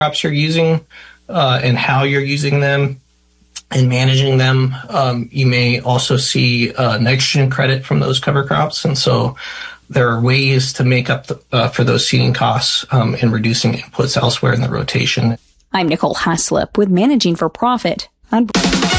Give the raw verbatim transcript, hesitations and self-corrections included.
crops you're using uh, and how you're using them and managing them. Um, you may also see uh, nitrogen credit from those cover crops. And so there are ways to make up the, uh, for those seeding costs um, in reducing inputs elsewhere in the rotation. I'm Nicole Haslip with Managing for Profit on